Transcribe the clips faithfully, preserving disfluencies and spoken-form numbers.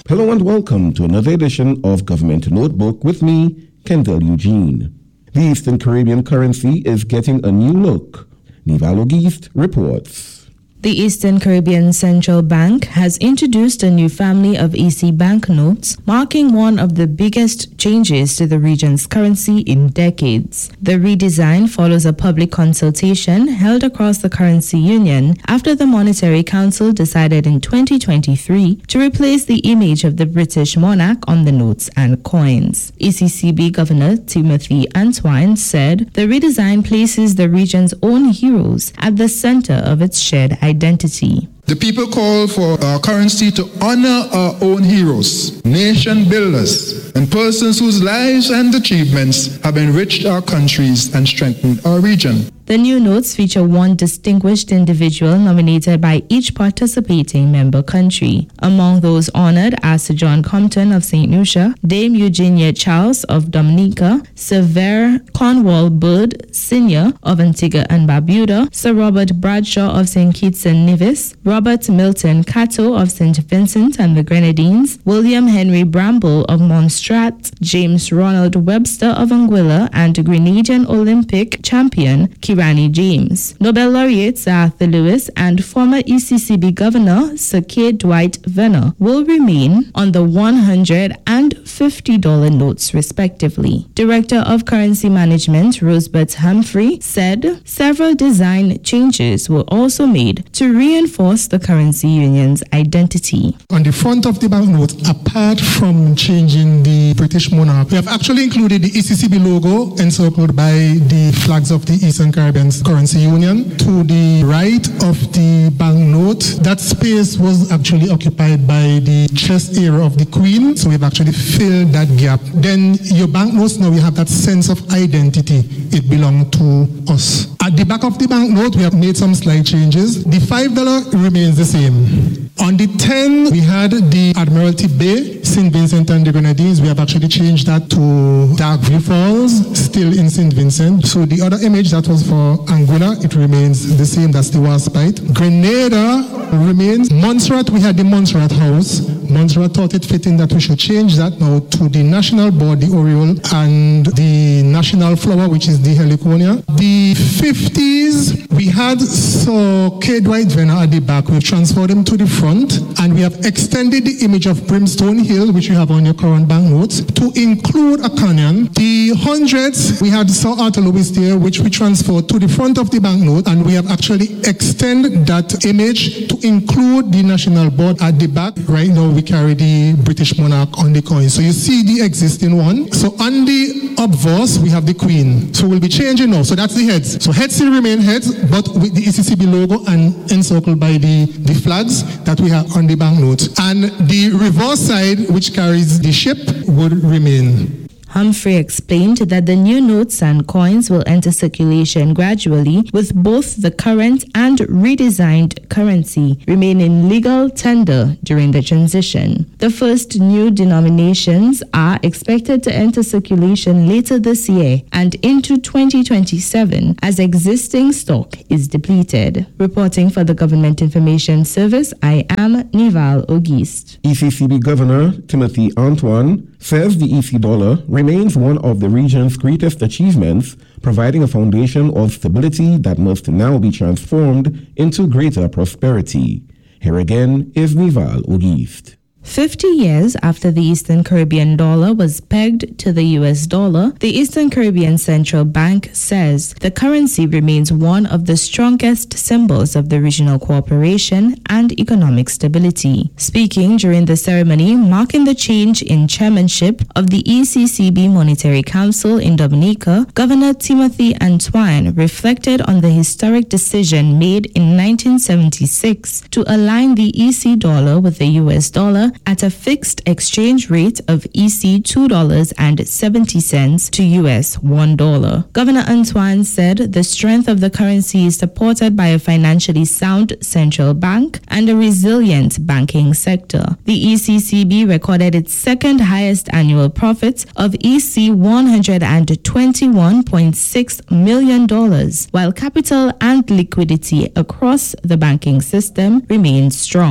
Hello and welcome to another edition of Government Notebook with me, Kendall Eugene. The Eastern Caribbean currency is getting a new look. Nival Auguste reports. The Eastern Caribbean Central Bank has introduced a new family of E C banknotes, marking one of the biggest changes to the region's currency in decades. The redesign follows a public consultation held across the currency union after the Monetary Council decided in twenty twenty-three to replace the image of the British monarch on the notes and coins. E C C B Governor Timothy Antoine said the redesign places the region's own heroes at the center of its shared identity. identity. The people call for our currency to honor our own heroes, nation builders, and persons whose lives and achievements have enriched our countries and strengthened our region. The new notes feature one distinguished individual nominated by each participating member country. Among those honored are Sir John Compton of Saint Lucia, Dame Eugenia Charles of Dominica, Sir Vere Cornwall Bird Senior of Antigua and Barbuda, Sir Robert Bradshaw of Saint Kitts and Nevis, Robert Milton Cato of Saint Vincent and the Grenadines, William Henry Bramble of Montserrat, James Ronald Webster of Anguilla, and Grenadian Olympic champion Kirani James. Nobel laureates Arthur Lewis and former E C C B Governor Sir K. Dwight Venner will remain on the one hundred dollars and fifty dollars notes respectively. Director of Currency Management Rosebert Humphrey said several design changes were also made to reinforce the currency union's identity. On the front of the banknote, apart from changing the British monarch, we have actually included the E C C B logo encircled by the flags of the Eastern Caribbean Currency Union. To the right of the banknote, that space was actually occupied by the chest area of the Queen, so we've actually filled that gap. Then your banknotes, now we have that sense of identity. It belonged to us. At the back of the banknote, we have made some slight changes. The five dollars remains the same. On the ten, we had the Admiralty Bay, Saint Vincent and the Grenadines. We have actually changed that to Darkview Falls, still in Saint Vincent. So the other image that was for Anguilla, it remains the same. That's the Warspite. Grenada remains. Montserrat, we had the Montserrat House. Montserrat thought it fitting that we should change that now to the national bird, the Oriole, and the national flower, which is the Heliconia. The fifties, we had Sir K. Dwight Venner at the back. We've transferred him to the front, and we have extended the image of Brimstone Hill, which you have on your current banknotes, to include a canyon. The hundreds, we had Sir Arthur Lewis there, which we transferred to the front of the banknote, and we have actually extended that image to include the national board at the back. Right now, we carry the British monarch on the coin. So you see the existing one. So on the obverse, we have the Queen. So we'll be changing now. So that's the heads. So heads still remain heads, but with the E C C B logo and encircled by the, the flags that we have on the banknote. And the reverse side, which carries the ship, would remain. Humphrey explained that the new notes and coins will enter circulation gradually, with both the current and redesigned currency remaining in legal tender during the transition. The first new denominations are expected to enter circulation later this year and into twenty twenty-seven as existing stock is depleted. Reporting for the Government Information Service, I am Nival Auguste. E C C B Governor Timothy Antoine says the E C dollar remains one of the region's greatest achievements, providing a foundation of stability that must now be transformed into greater prosperity. Here again is Nival Auguste. Fifty years after the Eastern Caribbean dollar was pegged to the U S dollar, the Eastern Caribbean Central Bank says the currency remains one of the strongest symbols of the regional cooperation and economic stability. Speaking during the ceremony marking the change in chairmanship of the E C C B Monetary Council in Dominica, Governor Timothy Antoine reflected on the historic decision made in nineteen seventy-six to align the E C dollar with the U S dollar at a fixed exchange rate of E C two dollars and seventy cents to U S one dollar. Governor Antoine said the strength of the currency is supported by a financially sound central bank and a resilient banking sector. The E C C B recorded its second highest annual profit of E C one hundred twenty-one point six million dollars, while capital and liquidity across the banking system remained strong.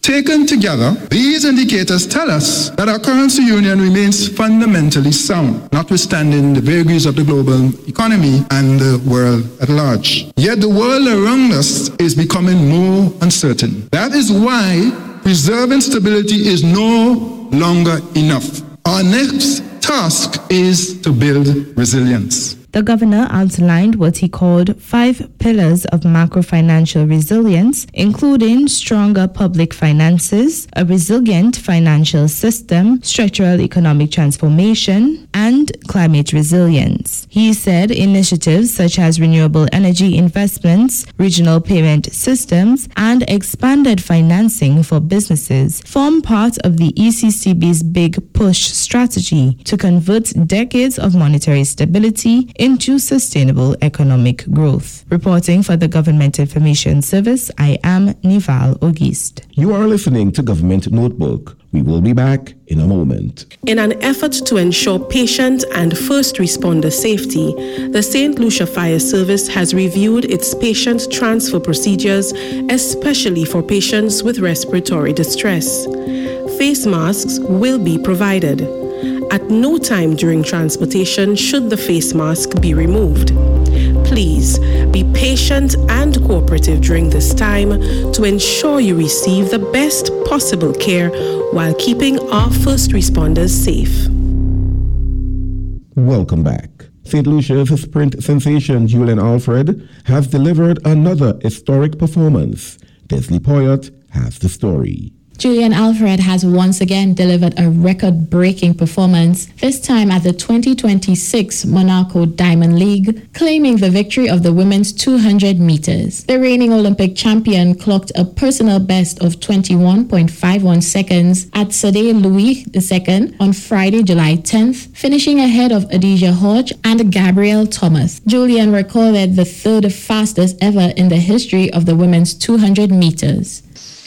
Taken together, these indicators tell us that our currency union remains fundamentally sound, notwithstanding the vagaries of the global economy and the world at large. Yet the world around us is becoming more uncertain. That is why preserving stability is no longer enough. Our next task is to build resilience. The governor outlined what he called five pillars of macro-financial resilience, including stronger public finances, a resilient financial system, structural economic transformation, and climate resilience. He said initiatives such as renewable energy investments, regional payment systems, and expanded financing for businesses form part of the E C C B's big push strategy to convert decades of monetary stability into sustainable economic growth. Reporting for the Government Information Service, I am Nival Auguste. You are listening to Government Notebook. We will be back in a moment. In an effort to ensure patient and first responder safety, the Saint Lucia Fire Service has reviewed its patient transfer procedures, especially for patients with respiratory distress. Face masks will be provided. At no time during transportation should the face mask be removed. Please be patient and cooperative during this time to ensure you receive the best possible care while keeping our first responders safe. Welcome back. Saint Lucia's sprint sensation Julian Alfred has delivered another historic performance. Desley Poyot has the story. Julian Alfred has once again delivered a record-breaking performance, this time at the twenty twenty-six Monaco Diamond League, claiming the victory of the women's two hundred meters. The reigning Olympic champion clocked a personal best of twenty-one point five one seconds at Sade Louis the Second on Friday, July tenth, finishing ahead of Adija Hodge and Gabrielle Thomas. Julian recorded the third fastest ever in the history of the women's two hundred meters.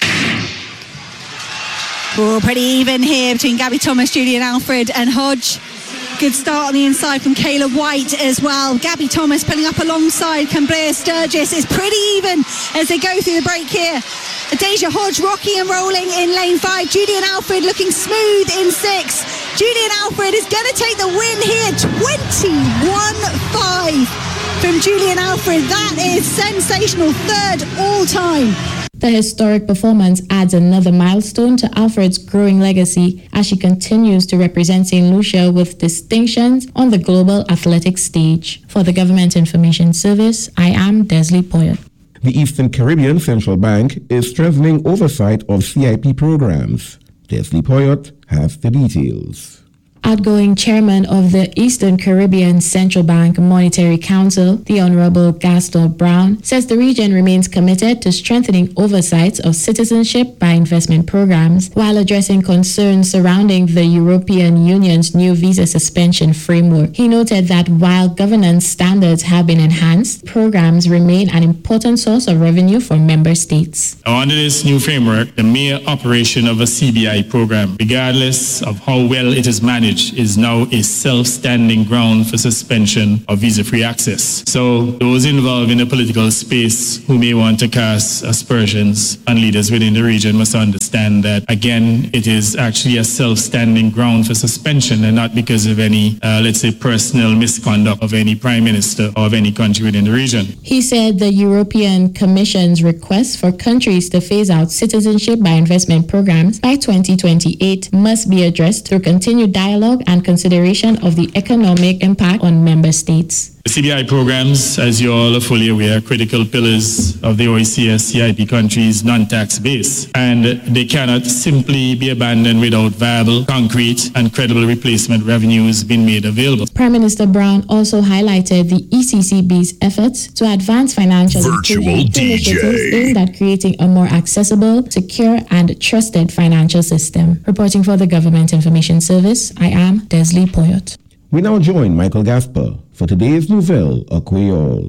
Oh, pretty even here between Gabby Thomas, Julian Alfred and Hodge. Good start on the inside from Kayla White as well. Gabby Thomas pulling up alongside Cambria Sturgis. It's pretty even as they go through the break here. Deja Hodge rocking and rolling in lane five. Julian Alfred looking smooth in six. Julian Alfred is going to take the win here. twenty-one five from Julian Alfred. That is sensational. Third all time. The historic performance adds another milestone to Alfred's growing legacy as she continues to represent Saint Lucia with distinctions on the global athletics stage. For the Government Information Service, I am Desley Poyot. The Eastern Caribbean Central Bank is strengthening oversight of C I P programs. Desley Poyot has the details. Outgoing chairman of the Eastern Caribbean Central Bank Monetary Council, the Honorable Gaston Brown, says the region remains committed to strengthening oversight of citizenship by investment programs while addressing concerns surrounding the European Union's new visa suspension framework. He noted that while governance standards have been enhanced, programs remain an important source of revenue for member states. Under this new framework, the mere operation of a C B I program, regardless of how well it is managed, is now a self-standing ground for suspension of visa-free access. So those involved in the political space who may want to cast aspersions on leaders within the region must understand that, again, it is actually a self-standing ground for suspension and not because of any, uh, let's say, personal misconduct of any prime minister or of any country within the region. He said the European Commission's request for countries to phase out citizenship by investment programs by twenty twenty-eight must be addressed through continued dialogue and consideration of the economic impact on member states. The C B I programs, as you all are fully aware, are critical pillars of the O E C S C I P countries' non-tax base, and they cannot simply be abandoned without viable, concrete, and credible replacement revenues being made available. Prime Minister Brown also highlighted the E C C B's efforts to advance financial Virtual initiatives D J aimed at creating a more accessible, secure, and trusted financial system. Reporting for the Government Information Service, I am Desley Poyot. We now join Michael Gasper for today's Nouvelle à Creole.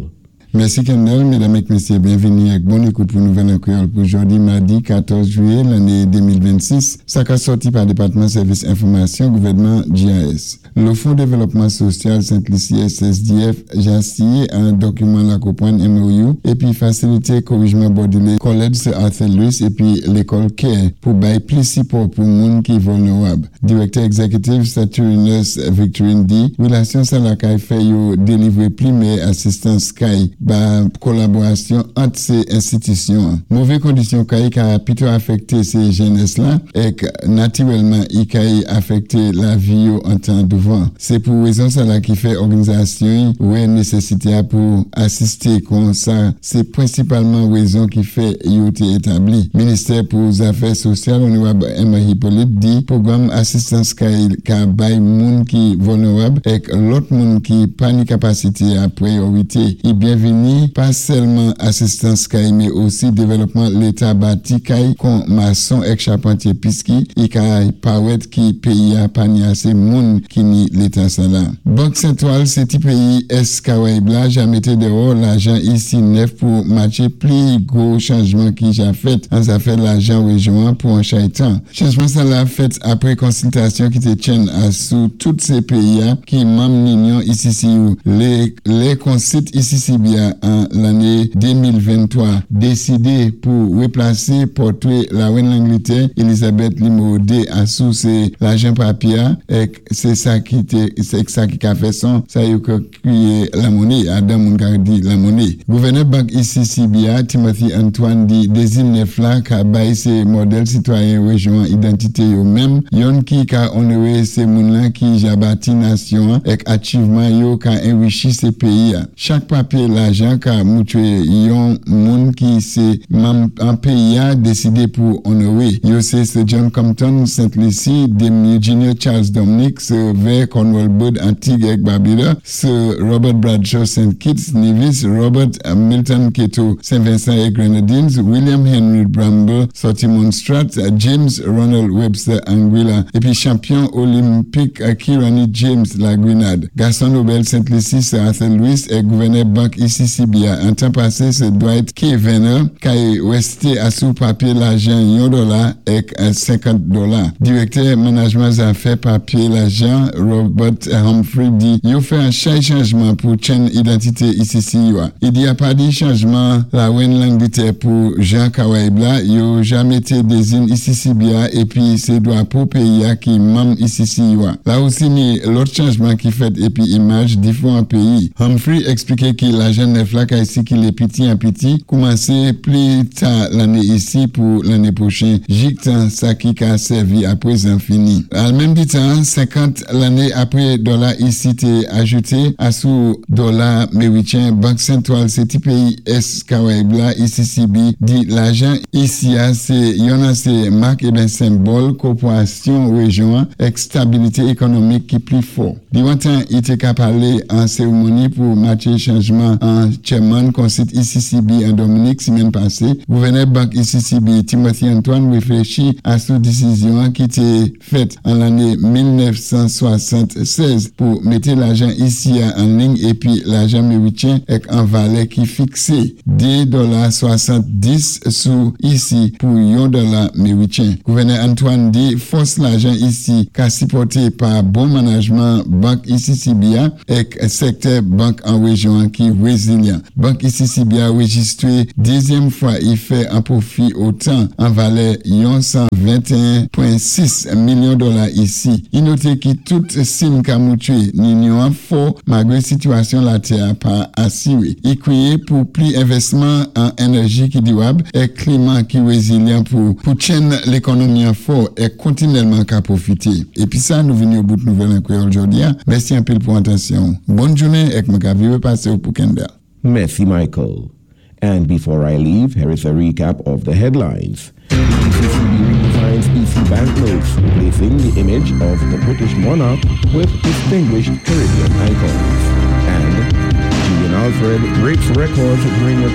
Merci Kendall, mesdames et messieurs, bienvenue avec bonne écoute pour Nouvelle en Créole pour aujourd'hui, mardi quatorze juillet, l'année deux mille vingt-six. Ça a sorti par le département service information, gouvernement G I S. Le Fonds développement social Saint-Lucie S S D F j'ai signé un document la comprendre M O U et puis faciliter corrigement bordelais collège Arthur Lewis et puis l'école Care pour bailler plus support pour monde qui vulnérable. Directeur exécutif Saturnus Victorine D. Relation ça la kay fait yo délivrer primaire assistance kay ba collaboration entre ces institutions. Mauvais conditions kay ka plutôt affecté ces jeunesse là et naturellement il kay affecté la vie en temps de c'est pour raison ça là qui fait organisation ouais nécessité pour assister comme ça c'est principalement raison qui fait yo été établi ministère pour les affaires sociales honorable Emma Hippolyte dit programme assistance ka bay moun qui vulnérable et l'autre moun qui pas ni capacité à priorité et bienvenue pas seulement assistance ka mais aussi développement l'état bâti kay comme maçon et charpentier piski et kay paraître qui pays a pas ni assez moun qui ni l'état ça là. Banque Centrale, c'est petit pays est Kawaïbla, j'ai mis dehors l'argent ici neuf pour matcher plus gros changement qui j'ai fait. On a fait l'argent région pour un chaitan. Changement ça l'a fait après consultation qui te tienne à sous tous ces pays qui même l'union ici si les les consultes ici si bien en l'année deux mille vingt-trois décidé pour replacer portrait la reine d'Angleterre Elisabeth numéro deux à sous c'est l'argent papier et c'est ça qui c'est ça qui a fait son ça y que crier la monnaie Adam Mungardi la monnaie gouverneur banque ici C B A Timothy Antoine dit désigne là ka bail ces modèles citoyens région identité yo même yon qui ka honoré ces moun là qui jabati nation et achievement yo ka enrichi ces pays chaque papier l'argent ka mutué yon moun qui c'est même un pays a décidé pour honorer yo c'est ce John Compton Saint-Lucie Demi Junior Charles Dominic ce Cornwall Bud Antigua et Barbuda, Sir Robert Bradshaw Saint Kitts Nevis, Robert Milton Keto Saint Vincent et Grenadines, William Henry Bramble Sortimont Strat, James Ronald Webster Anguilla et puis champion olympique Kirani James la Grenade. Gaston Nobel Saint-Lucie Sir Arthur Lewis et gouverneur banque ici C B A. En temps passé, c'est Dwight K. Venner qui est resté à sous papier l'argent un dollar et cinquante dollars. Directeur management affaires papier l'argent Robert Humphrey dit il fait un changement pour chaîne identité ici si il dit a pas de changement la reine l'Angleterre pour Jean Kawaïbla il jamais été désigné ici si bien et puis c'est droit pour pays qui même ici si là aussi ni l'autre changement qui fait et puis image différents pays Humphrey expliquait que l'argent neuf là ici qu'il est petit en petit commencer plus tard l'année ici pour l'année prochaine j'ictan ça qui a servi à présent fini en même temps cinquante l'année après dollar ici t'est ajouté à sous dollar américain banque centrale c'est petit pays est Kawaïbla ici C B dit l'argent ici c'est y'en a c'est marque et ben symbole corporation région et stabilité économique qui plus fort du matin il était qu'à parler en cérémonie pour matcher changement en chairman conseil ici C B en Dominique semaine passée gouverneur banque ici C B Timothy Antoine réfléchit à sous décision qui était faite en l'année mille neuf cent soixante-seize pour mettre l'argent ici en ligne et puis l'argent américain avec un valeur qui fixé deux dollars soixante-dix sous ici pour un dollar américain. Gouverneur Antoine dit force l'argent ici qu'a supporté par bon management banque ici C B A et secteur banque en région qui résilient. Banque ici C B A enregistré deuxième fois il fait un profit autant en valeur cent vingt et un virgule six millions de dollars ici. Il notait que toute signe qu'a mutué n'ignorant fort malgré situation la terre pas assurée. Il criait pour plus investissement en énergie qui durable et climat qui résilient pour pour chaîne l'économie en fort et continuellement qu'à profiter. Et puis ça nous venons au bout de nouvelle en aujourd'hui. Merci un peu pour attention. Bonne journée et que m'avez repassé pour Kendall. Merci Michael. And before I leave, here is a recap of the headlines. The E C C B redefines E C banknotes, replacing the image of the British monarch with distinguished Caribbean icons. And Julian Alfred breaks records during a